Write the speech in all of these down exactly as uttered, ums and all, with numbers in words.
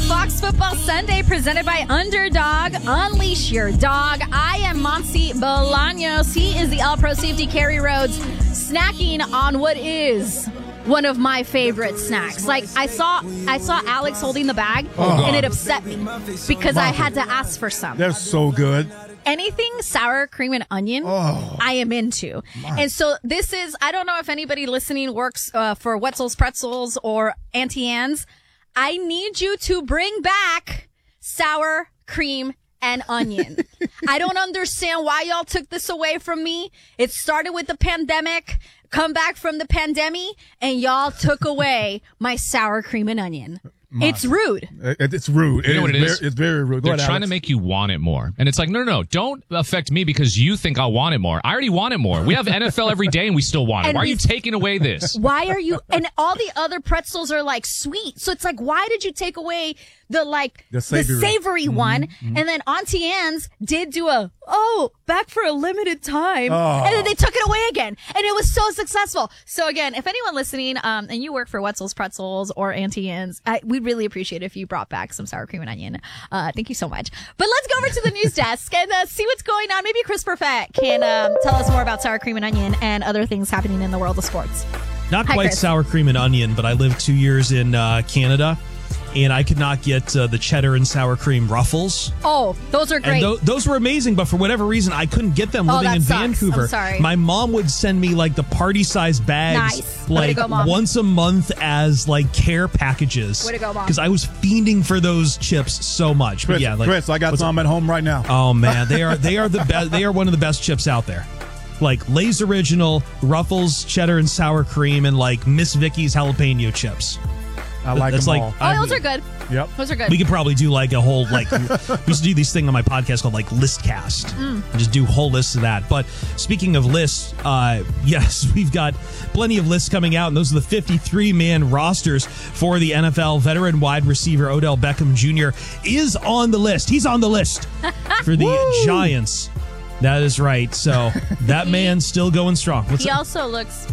Fox Football Sunday presented by Underdog. Unleash your dog. I am Monty Bolaños. He is the All-Pro safety, Kerry Rhodes, snacking on what is one of my favorite snacks. Like, I saw I saw Alex holding the bag, oh. and it upset me because I had to ask for some. They're so good. Anything sour cream and onion, oh, I am into. My. And so this is, I don't know if anybody listening works uh, for Wetzel's Pretzels or Auntie Anne's. I need you to bring back sour cream and onion. I don't understand why y'all took this away from me. It started with the pandemic, come back from the pandemic, and y'all took away my sour cream and onion. My. It's rude. It, it's rude. You it know what it very, is? It's very rude. Go They're ahead, trying Alex. to make you want it more. And it's like, no, no, no. Don't affect me because you think I'll want it more. I already want it more. We have N F L every day and we still want it. And why are you taking away this? Why are you? And all the other pretzels are like sweet. So it's like, why did you take away the like the savory, the savory mm-hmm, one? Mm-hmm. And then Auntie Anne's did do a, oh, back for a limited time. Oh. And then they took it away again. And it was so successful. So again, if anyone listening, um, and you work for Wetzel's Pretzels or Auntie Anne's, I, we'd really appreciate it if you brought back some sour cream and onion. Uh, thank you so much. But let's go over to the news desk and uh, see what's going on. Maybe Chris Perfett can um, tell us more about sour cream and onion and other things happening in the world of sports. Not Hi, quite Chris. sour cream and onion, but I lived two years in uh, Canada, and I could not get uh, the cheddar and sour cream ruffles. Oh, those are great. And th- those were amazing, but for whatever reason, I couldn't get them Oh, living that in sucks. Vancouver. I'm sorry. My mom would send me like the party-sized bags, Nice. Way to like go, Mom. once a month as like care packages. Way to go, Mom. Because I was fiending for those chips so much. Chris, but yeah, like, Chris, I got some at home right now. Oh man, they are they are the best. They are one of the best chips out there. Like Lay's Original, Ruffles, cheddar and sour cream, and like Miss Vicky's jalapeno chips. I like That's them like, all. oh, I- those are good. Yep. Those are good. We could probably do like a whole like we used to do this thing on my podcast called like Listcast. Mm. And just do whole lists of that. But speaking of lists, uh, yes, we've got plenty of lists coming out, and those are the fifty-three man rosters for the N F L. Veteran wide receiver Odell Beckham Junior is on the list. He's on the list for the Giants. That is right. So that man's still going strong. What's he up? also looks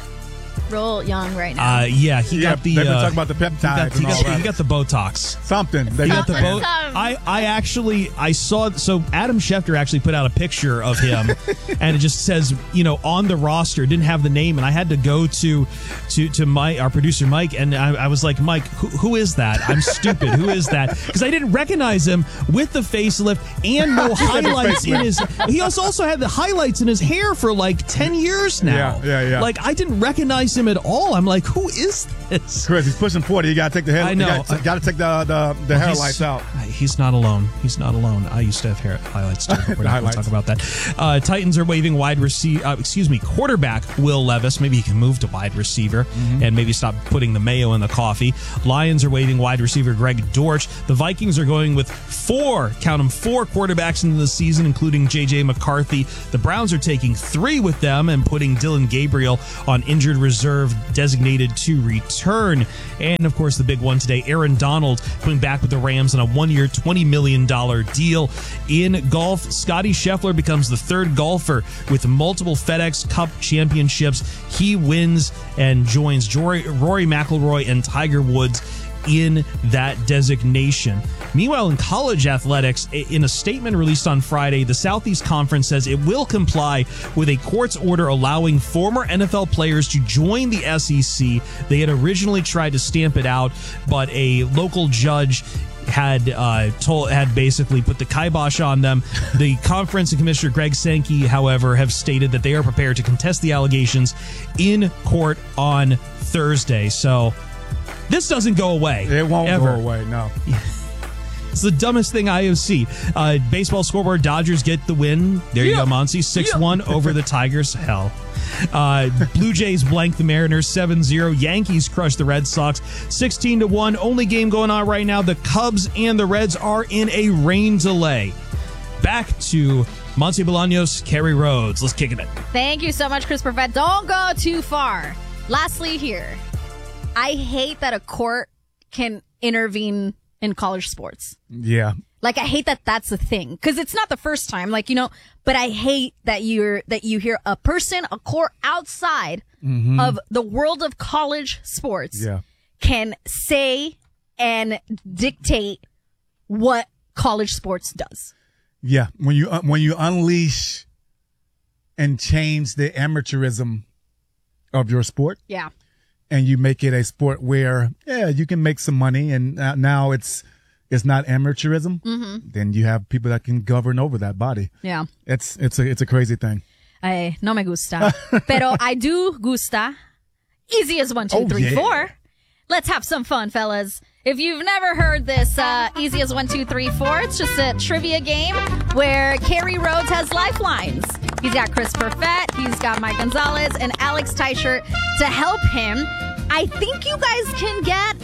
real young right now. Uh, yeah, he Yeah, got the. they've been uh, talking about the he got, peptides he, and got, all that. he got the Botox. Something. They He got got the the boat. Awesome. I, I actually I saw so Adam Schefter actually put out a picture of him, and it just says you know on the roster, didn't have the name, and I had to go to to to my our producer Mike, and I, I was like, Mike, who, who is that? I'm stupid. Who is that? Because I didn't recognize him with the facelift and no highlights in his. He also also had the highlights in his hair for like ten years now. Yeah, yeah, yeah. Like I didn't recognize him at all. I'm like, who is this? Chris, he's pushing forty. You got to take the hair. I know. You got to take the the, the hair He's- lights out. He's not alone. He's not alone. I used to have hair highlights too. But we're not going to Highlights. talk about that. Uh, Titans are waiving wide receiver. Uh, excuse me, quarterback Will Levis. Maybe he can move to wide receiver Mm-hmm. and maybe stop putting the mayo in the coffee. Lions are waiving wide receiver Greg Dortch. The Vikings are going with four. Count them four quarterbacks into the season, including J J McCarthy. The Browns are taking three with them and putting Dylan Gabriel on injured reserve, designated to return. And of course, the big one today, Aaron Donald coming back with the Rams on a one-year, twenty million dollars deal. In golf, Scotty Scheffler becomes the third golfer with multiple FedEx Cup championships. He wins and joins Rory, Rory McIlroy and Tiger Woods in that designation. Meanwhile, in college athletics, in a statement released on Friday, the Southeast Conference says it will comply with a court's order allowing former N F L players to join the S E C. They had originally tried to stamp it out, but a local judge had uh, told had basically put the kibosh on them. The conference and Commissioner Greg Sankey, however, have stated that they are prepared to contest the allegations in court on Thursday. So this doesn't go away. It won't ever. go away. No. It's the dumbest thing I have seen. Uh, baseball scoreboard, Dodgers get the win. There you Yeah. go, Monty. six one over the Tigers. Hell. Uh, Blue Jays blank the Mariners seven zero. Yankees crush the Red Sox sixteen to one. Only game going on right now. The Cubs and the Reds are in a rain delay. Back to Monty Bolaños, Kerry Rhodes. Let's kick it in. Thank you so much, Chris Perfett. Don't go too far. Lastly here, I hate that a court can intervene in college sports. Yeah. Like, I hate that that's a thing. Because it's not the first time, like, you know, but I hate that you're, that you hear a person, a court outside Mm-hmm. of the world of college sports Yeah. can say and dictate what college sports does. Yeah, when you uh, when you unleash and change the amateurism of your sport, Yeah. and you make it a sport where yeah you can make some money, and uh, now it's it's not amateurism. Mm-hmm. Then you have people that can govern over that body. Yeah. It's it's a it's a crazy thing. Ay, no me gusta. Pero I do gusta. Easy as one, two, Oh, three, yeah. four. Let's have some fun, fellas. If you've never heard this, uh, easy as one, two, three, four, it's just a trivia game where Kerry Rhodes has lifelines. He's got Chris Perfett, he's got Mike Gonzalez, and Alex Teichert to help him. I think you guys can get.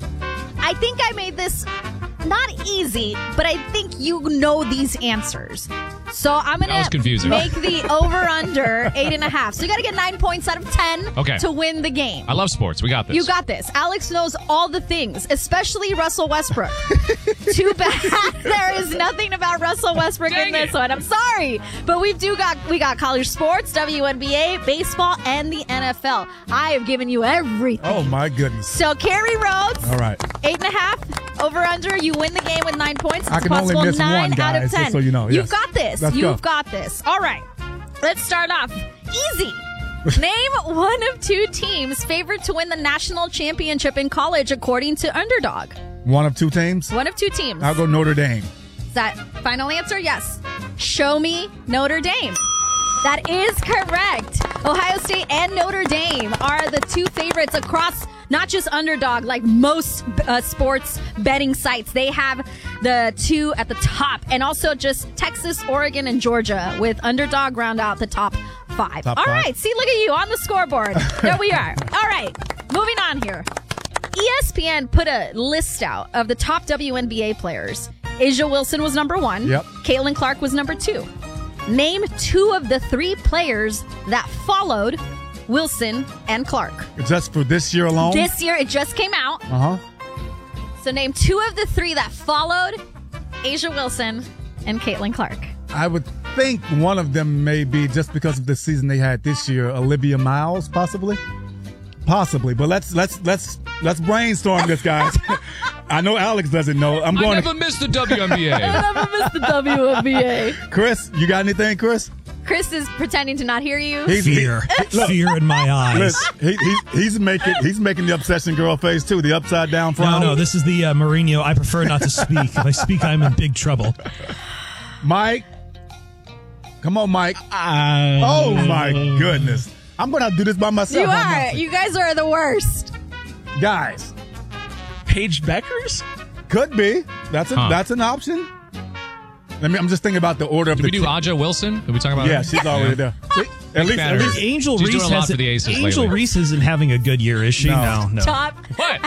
I think I made this not easy, but I think you know these answers. So I'm That was gonna confusing. make the over/under eight and a half. So you got to get nine points out of ten Okay. to win the game. I love sports. We got this. You got this. Alex knows all the things, especially Russell Westbrook. Too bad there is nothing about Russell Westbrook Dang in this it. one. I'm sorry, but we do got we got college sports, W N B A, baseball, and the N F L. I have given you everything. Oh my goodness! So Kerry Rhodes, All right, eight and a half over under. You win the game with nine points. It's I can only possible miss nine one, out of guys, ten. just so you know. You've Yes. got this. Let's You've go. got this. All right. Let's start off easy. Name one of two teams favored to win the national championship in college according to Underdog. one of two teams. One of two teams. I'll go Notre Dame. Is that final answer? Yes. Show me Notre Dame. That is correct. Ohio State and Notre Dame are the two favorites across not just Underdog, like most uh, sports betting sites. They have the two at the top, and also just Texas, Oregon, and Georgia with Underdog round out the top five. Top All five. right, see, look at you on the scoreboard. There we are. All right, moving on here. E S P N put a list out of the top W N B A players. Asia Wilson was number one. Yep. Caitlin Clark was number two. Name two of the three players that followed Wilson and Clark. Just for this year alone. This year, it just came out. Uh huh. So name two of the three that followed Asia Wilson and Caitlin Clark. I would think one of them may be just because of the season they had this year. Olivia Miles, possibly. Possibly, but let's let's let's let's brainstorm this, guys. I know Alex doesn't know. I'm I going never to missed the W N B A. Never missed the W N B A. Chris. You got anything, Chris? Chris is pretending to not hear you. He's, Fear. Fear in my eyes. Listen, he, he, he's making he's making the obsession girl face too. The upside down No, frown. no, this is the uh, Mourinho. I prefer not to speak. If I speak, I'm in big trouble. Mike, come on, Mike. Uh, Oh my goodness, I'm gonna have to do this by myself. You I'm are. not- You guys are the worst. guys. Paige Beckers? Could be. That's a, Huh. that's an option. Let me. I'm just thinking about the order of Did the. we do t- Aja Wilson? Did we talk about yeah, her? she's already there. See? At least, fan at of least her. Angel She's Reese doing a lot has for the Aces Angel lately. Reese isn't having a good year, is she? No. No, no. Top. What?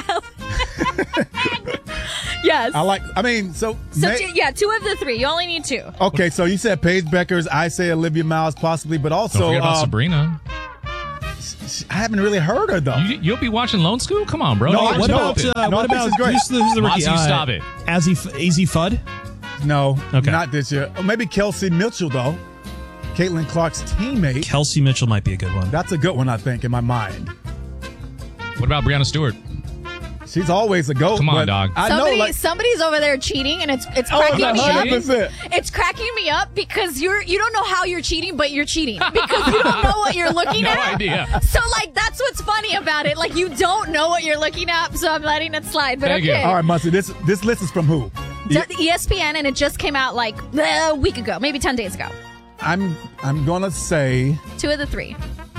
Yes. I like. I mean, so. So ma- two, yeah, two of the three. You only need two. okay, so you said Paige Beckers. I say Olivia Miles, possibly, but Don't also forget about uh, Sabrina. sh- I haven't really heard her though. You, you'll be watching Lone School? Come on, bro. No, Don't I- get What no, about stupid. uh, No, what this about is great. who's the, who's the rookie? Mozzie, stop it. Azzy Azzy Fudd. No, Okay. not this year. Oh, maybe Kelsey Mitchell though. Caitlin Clark's teammate. Kelsey Mitchell might be a good one. That's a good one, I think, in my mind. What about Brianna Stewart? She's always a goat. Come on, but dog. I Somebody, know, like, somebody's over there cheating, and it's it's oh, cracking that's me one up. hundred percent. It's cracking me up because you're you don't know how you're cheating, but you're cheating because you don't know what you're looking No at. idea. So like that's what's funny about it. Like you don't know what you're looking at, so I'm letting it slide. But Thank you. okay, All right, Muncie, this this list is from who? D- E S P N, and it just came out like a week ago, maybe ten days ago. I'm I'm gonna say Two of the three.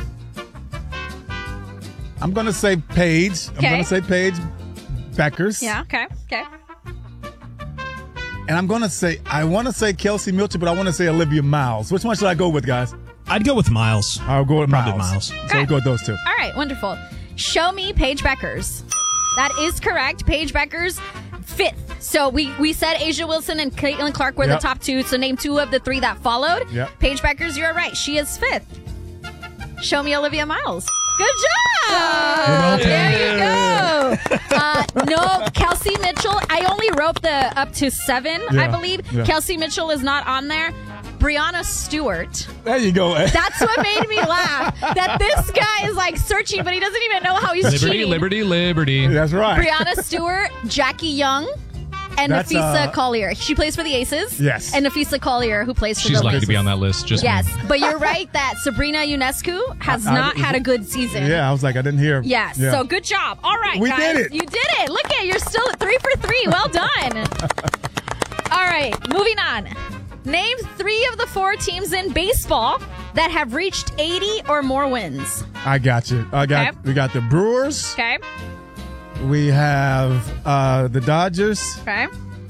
I'm gonna say Paige. I'm Okay. gonna say Paige Beckers. Yeah. Okay. Okay. And I'm gonna say I want to say Kelsey Mitchell, but I want to say Olivia Miles. Which one should I go with, guys? I'd go with Miles. I'll go with Probably Miles. Miles. So we'll go with those two. All right, wonderful. Show me Paige Beckers. That is correct. Paige Beckers, fifth. So we, we said Asia Wilson and Caitlin Clark were Yep. the top two. So name two of the three that followed. Yep. Paige Beckers, you're right. She is fifth. Show me Olivia Miles. Good job. There you go. Uh, no, Kelsey Mitchell. I only wrote the up to seven, I Yeah, believe. yeah. Kelsey Mitchell is not on there. Brianna Stewart. There you go. That's what made me laugh. That this guy is like searching, but he doesn't even know how he's Liberty, cheating. liberty, liberty. That's right. Brianna Stewart, Jackie Young, and That's, Nafisa uh, Collier. She plays for the Aces. Yes. And Nafisa Collier, who plays for She's the lucky Lakers. to be on that list. Just Yes, me. but you're right that Sabrina Ionescu has I- I- not had a good season. Yeah, I was like, I didn't hear. Yes. Yeah. So good job. All right, We guys. did it. You did it. Look at you're still at three for three. Well done. All right, moving on. Name three of the four teams in baseball that have reached eighty or more wins. I got you. I got. Okay. We got the Brewers. Okay. We have uh, the Dodgers, Okay.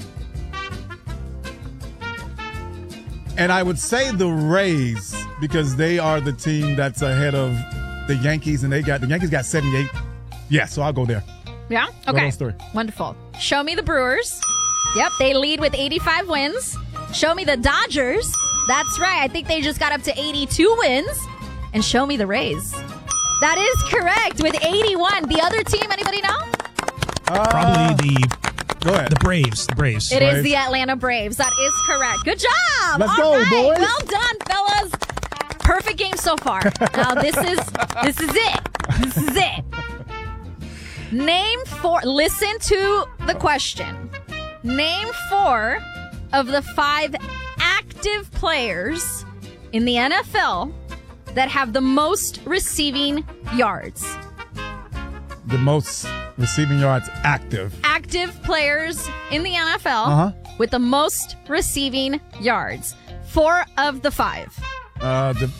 and I would say the Rays because they are the team that's ahead of the Yankees, and they got the Yankees got seventy-eight. Yeah, so I'll go there. Yeah. What Okay. else three? Wonderful. Show me the Brewers. Yep, they lead with eighty-five wins. Show me the Dodgers. That's right. I think they just got up to eighty-two wins. And show me the Rays. That is correct with eighty-one. The other team, anybody know? Probably the Go ahead. the Braves. The Braves. It is Braves. the Atlanta Braves. That is correct. Good job. Let's All go, right. boys. Well done, fellas. Perfect game so far. Now this is this is it. This is it. Name four. Listen to the question. Name four of the five active players in the N F L that have the most receiving yards. The most receiving yards active. Active players in the N F L Uh-huh. with the most receiving yards. Four of the five. Uh, the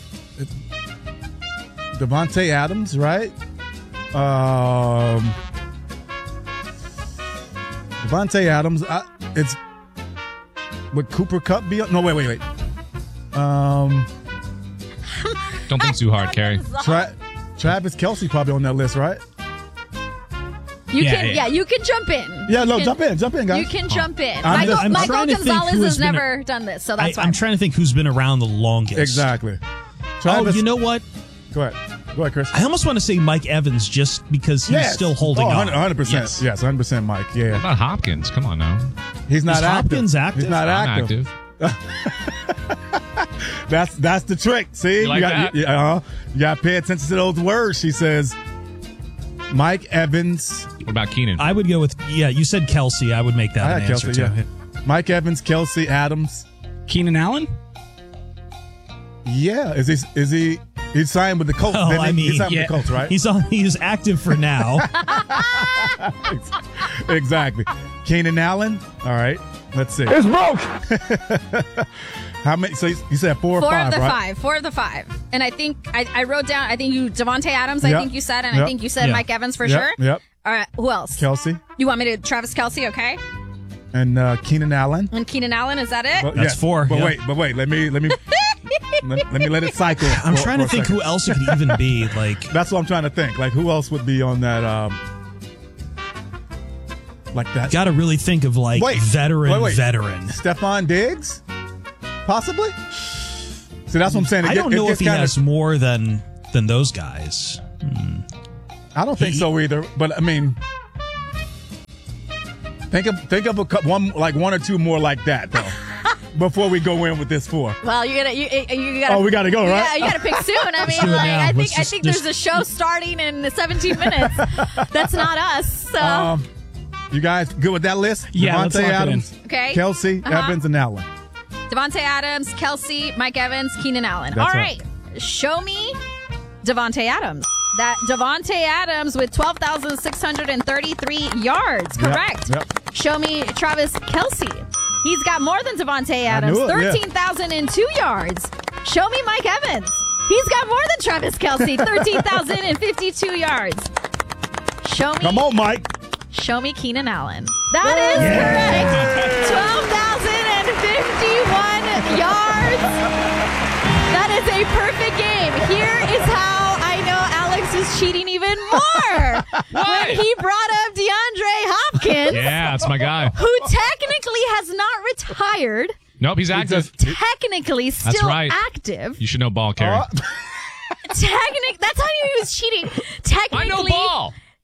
Devontae Adams, right? Um, Devontae Adams. I, it's would Cooper Kupp be? No, wait, wait, wait. Um, Don't think too hard, Carrie. Tra- Travis Kelce probably on that list, right? You Yeah, can, yeah. yeah. you can jump in. Yeah, You no, can- jump in, jump in, guys. You can jump in. I'm Michael, just- I'm Michael trying to think Gonzalez who has has been never done this, so I, that's fine. I'm trying to think who's been around the longest. Exactly. Oh, Travis, you know what? Go ahead, go ahead, Chris. I almost want to say Mike Evans just because he's Yes. still holding oh, on. one hundred percent. Yes. Yes, one hundred percent, Mike. What Yeah, about Hopkins? Come on now. he's not Is active. Hopkins active? He's not I'm active. active. That's that's the trick. See, You like got that? You, uh, you got to pay attention to those words. She says, Mike Evans. What about Keenan? I would go with, yeah, you said Kelsey. I would make that I an had answer Kelsey, too. yeah. Mike Evans, Kelsey, Adams. Keenan Allen? Yeah, is he? Is he? He signed with the Colts. Oh, didn't he? I mean, he signed yeah, with the Colts, right? He's on. He's active for now. Exactly. Keenan Allen. All right. Let's see. It's broke. How many? So you you said four or Four five, of the right? five. Four of the five. And I think I, I wrote down. I think you Devontae Adams. I Yep. think you said, and Yep. I think you said Yeah. Mike Evans for Yep, sure. Yep. All right. Who else? Kelsey You want me to Travis Kelce? Okay. and uh, Keenan Allen. And Keenan Allen. Is that it? But, That's four, But yeah. wait, but wait. Let me let me let, let me let it cycle. I'm for- trying for to a think second. who else it could even be. Like, That's what I'm trying to think. Like who else would be on that? Um, like that. got to really think of like Wait. veteran, Wait, wait. veteran. Stephon Diggs, possibly. See, that's what I'm saying. It I get- don't it know if gets he kinda- has more than than those guys. I don't think he- so either. But I mean, think of think of a cou- one like one or two more like that though. Before we go in with this four. Well, you gotta you, you gotta. Oh, we gotta go, right? Yeah, you gotta pick soon. I mean, do it like, now. I think Let's I just- think just- there's a show starting in seventeen minutes. That's not us. So Um, you guys good with that list? Yeah, let's Devontae lock it in. Adams, Okay. Kelsey, Uh-huh. Evans, and Allen. Devontae Adams, Kelsey, Mike Evans, Keenan Allen. That's All right. right. Show me Devontae Adams. That Devontae Adams with twelve thousand six hundred thirty-three yards. Yep, Correct. yep. Show me Travis Kelce. He's got more than Devontae I Adams. knew it, yeah. thirteen thousand two yards. Show me Mike Evans. He's got more than Travis Kelce. thirteen thousand fifty-two yards. Show me Come on, Mike. Show me Keenan Allen. That is correct. twelve thousand fifty-one yards. That is a perfect game. Here is how I know Alex is cheating even more. What? When he brought up DeAndre Hopkins, Yeah, that's my guy. who technically has not retired, Nope, he's active. just- technically still right. active. You should know ball, Carrie. Uh, Technic- that's how he was cheating. I Technically, know ball.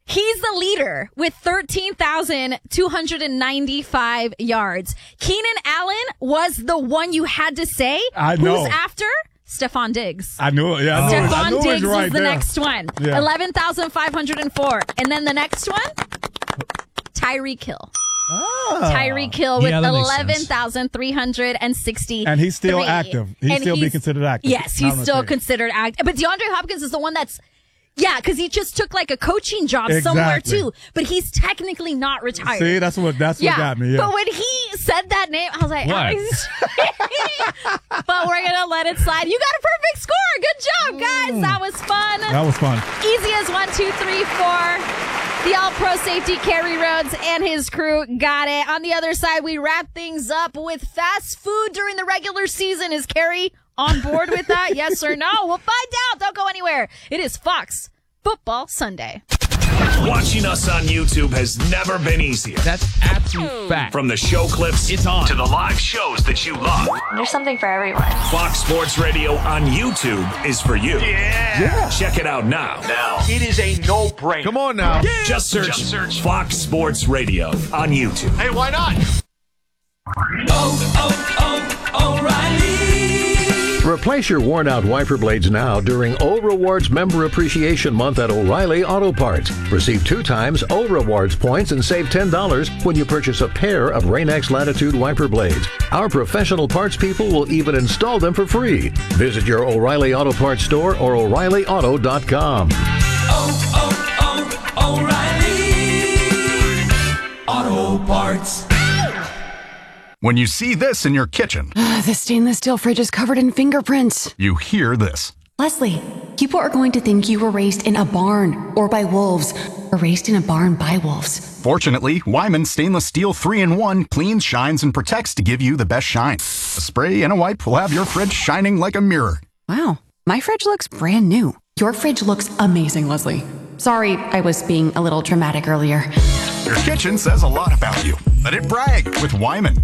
He's the leader with thirteen thousand two hundred ninety-five yards. Keenan Allen was the one you had to say. I know. Who's after? Stephon Diggs. I knew it. Yeah, I knew it. I Stephon knew it Diggs was right was the there. next one. Yeah. eleven thousand five hundred four. And then the next one? Tyreek Hill. Ah. Tyreek Hill with Yeah, that makes sense. eleven thousand three hundred sixty. And he's still active. He'd And still be he's- considered active. Yes, I'm he's gonna still say. considered active. But DeAndre Hopkins is the one that's, yeah, because he just took like a coaching job somewhere Exactly. too. But he's technically not retired. See, that's what that's what got me. Yeah. But when he said that name, I was like, What? "Ah, but we're gonna let it slide. You got a perfect score. Good job, guys. That was fun. That was fun. Easy as one, two, three, four. The all-pro safety, Kerry Rhodes, and his crew got it. On the other side, we wrap things up with fast food during the regular season. Is Kerry on board with that? Yes or no? We'll find out. Don't go anywhere. It is Fox Football Sunday. Watching us on YouTube has never been easier. That's absolute fact. From the show clips It's on. to the live shows that you love, There's something for everyone. Fox Sports Radio on YouTube is for you. Yeah. Check it out now. Now. It is a no-brainer. Come on now. Just search, Just search Fox Sports Radio on YouTube. Hey, why not? Replace your worn-out wiper blades now during O Rewards Member Appreciation Month at O'Reilly Auto Parts. Receive two times O Rewards points and save ten dollars when you purchase a pair of Rain-X Latitude wiper blades. Our professional parts people will even install them for free. Visit your O'Reilly Auto Parts store or O'Reilly Auto dot com. When you see this in your kitchen, The stainless steel fridge is covered in fingerprints. you hear this. Leslie, people are going to think you were raised in a barn or by wolves or raised in a barn by wolves. Fortunately, Wyman Stainless Steel three in one cleans, shines, and protects to give you the best shine. A spray and a wipe will have your fridge shining like a mirror. Wow, my fridge looks brand new. Your fridge looks amazing, Leslie. Sorry, I was being a little dramatic earlier. Your kitchen says a lot about you. Let it brag with Wyman.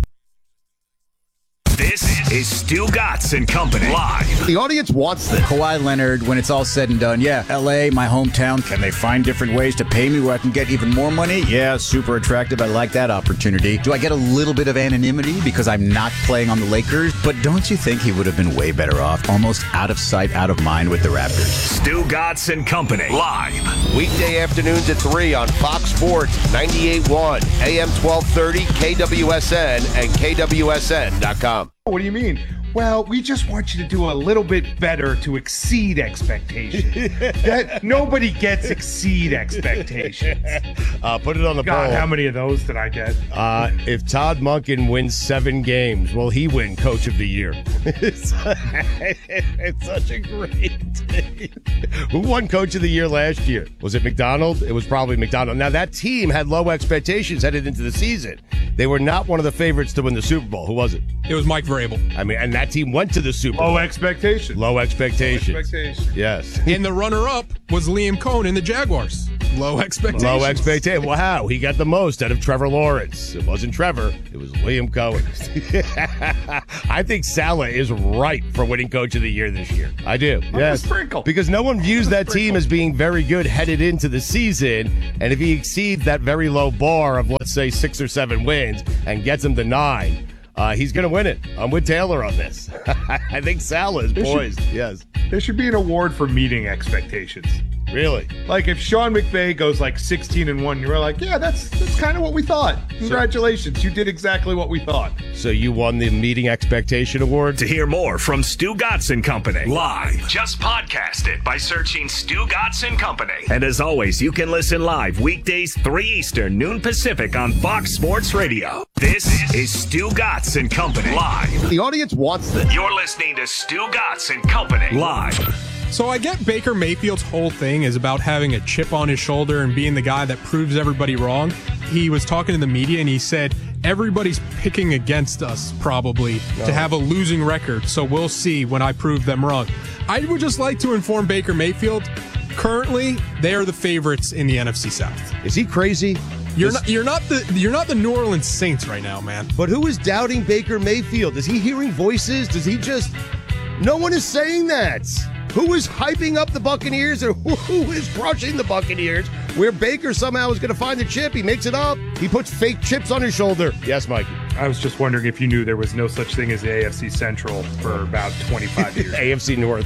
This is Stu Gatz and Company live. The audience wants this. Kawhi Leonard, when it's all said and done, yeah, L A, my hometown. Can they find different ways to pay me where I can get even more money? Yeah, super attractive. I like that opportunity. Do I get a little bit of anonymity because I'm not playing on the Lakers? But don't you think he would have been way better off, almost out of sight, out of mind with the Raptors? Stu Gatz and Company live. Weekday afternoons at three on Fox Sports, ninety-eight point one, A M twelve thirty, K W S N, and K W S N dot com. What do you mean? Well, we just want you to do a little bit better to exceed expectations. That nobody gets exceed expectations. Uh, put it on the God, poll. how many of those did I get? Uh, if Todd Monken wins seven games, will he win Coach of the Year? it's, it's such a great day. Who won Coach of the Year last year? Was it McDonald? It was probably McDonald. Now, that team had low expectations headed into the season. They were not one of the favorites to win the Super Bowl. Who was it? It was Mike Vrabel. I mean, and that team went to the Super Bowl. Low expectations. Low expectations. expectations. Yes. And the runner-up was Liam Cohn in the Jaguars. Low expectations. Low expectation. Wow, he got the most out of Trevor Lawrence. It wasn't Trevor. It was Liam Cohen. I think Saleh is ripe for winning Coach of the Year this year. I do. Yes. sprinkle. Because no one views that team as being very good headed into the season. And if he exceeds that very low bar of, let's say, six or seven wins and gets them to nine, uh, he's going to win it. I'm with Taylor on this. I think Saleh is poised. Yes. There should be an award for meeting expectations. Really? Like if Sean McVay goes like sixteen and one, you're like, yeah, that's that's kind of what we thought. Congratulations, you did exactly what we thought. So you won the meeting expectation award? To hear more from Stu Gatz and Company live, just podcast it by searching Stu Gatz and Company. And as always, you can listen live weekdays three Eastern, noon Pacific on Fox Sports Radio. This is Stu Gatz and Company live. The audience wants this. You're listening to Stu Gatz and Company live. So I get Baker Mayfield's whole thing is about having a chip on his shoulder and being the guy that proves everybody wrong. He was talking to the media and he said, everybody's picking against us probably No. to have a losing record. So we'll see when I prove them wrong. I would just like to inform Baker Mayfield, currently they are the favorites in the N F C South. Is he crazy? You're Is- not you're not the you're not the New Orleans Saints right now, man. But who is doubting Baker Mayfield? Is he hearing voices? Does he just... No one is saying that. Who is hyping up the Buccaneers or who is crushing the Buccaneers where Baker somehow is going to find the chip. He makes it up. He puts fake chips on his shoulder. Yes, Mikey. I was just wondering if you knew there was no such thing as the A F C Central for about twenty-five years. A F C North.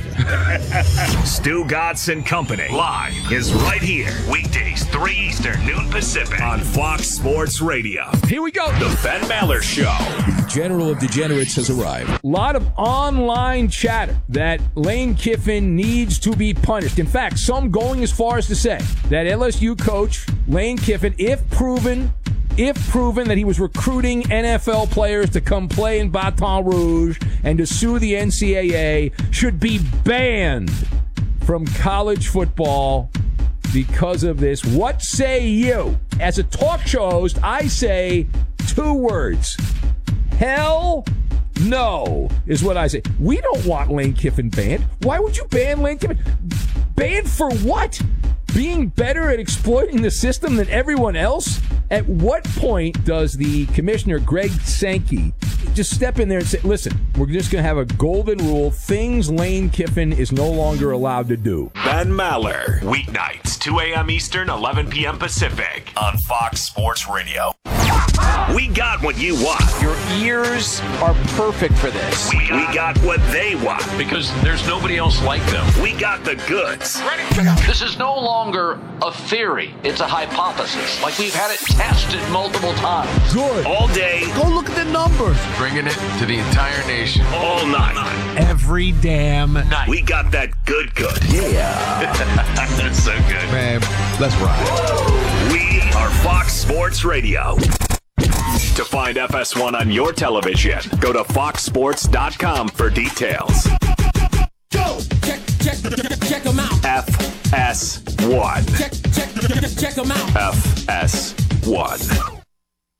Stu Godson Company live is right here. Weekdays, three Eastern, noon Pacific on Fox Sports Radio. Here we go. The Ben Maller Show. General of Degenerates has arrived. A lot of online chatter that Lane Kiffin needs to be punished. In fact, some going as far as to say that L S U coach Lane Kiffin, if proven, if proven that he was recruiting N F L players to come play in Baton Rouge and to sue the N C double A, should be banned from college football because of this. What say you? As a talk show host, I say two words. Hell no is what I say. We don't want Lane Kiffin banned. Why would you ban Lane Kiffin? Banned for what? Being better at exploiting the system than everyone else? At what point does the commissioner, Greg Sankey, just step in there and say, listen, we're just going to have a golden rule, things Lane Kiffin is no longer allowed to do? Ben Maller. Weeknights, two a.m. Eastern, eleven p.m. Pacific on Fox Sports Radio. We got what you want. Your ears are perfect for this. We, we got what they want. Because there's nobody else like them. We got the goods. This is no longer a theory. It's a hypothesis. Like we've had it tested multiple times. Good. All day. Go look at the numbers. Bringing it to the entire nation. All night. Every damn night. We got that good good. Yeah. That's so good. Man, let's ride. We are Fox Sports Radio. To find F S one on your television, go to fox sports dot com for details. Go! Check, check, check them out. F S one. Check, check, check them out. F S one.